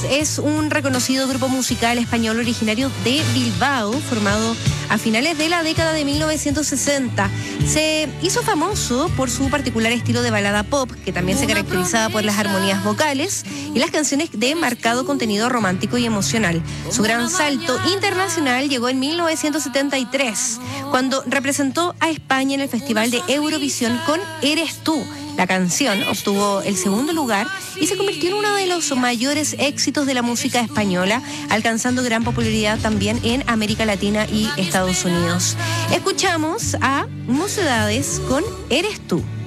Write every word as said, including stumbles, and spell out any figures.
es un reconocido grupo musical español originario de Bilbao, formado a finales de la década de mil novecientos sesenta. Se hizo famoso por su particular estilo de balada pop, que también se caracterizaba por las armonías vocales y las canciones de marcado contenido romántico y emocional. Su gran salto internacional llegó en mil novecientos setenta y tres, cuando representó a España en el Festival de Eurovisión con Eres tú. La canción obtuvo el segundo lugar y se convirtió en uno de los mayores éxitos de la música española, alcanzando gran popularidad también en América Latina y Estados Unidos. Escuchamos a Mocedades con Eres tú.